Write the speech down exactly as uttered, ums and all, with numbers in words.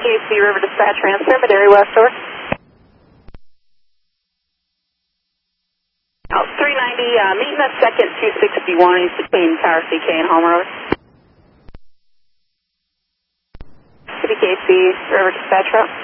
C River Dispatch transfer, Madera West over. Oh, three ninety, uh, meeting at second two sixty-one, he's between Tower C K and Homer over. C K C River Dispatch route.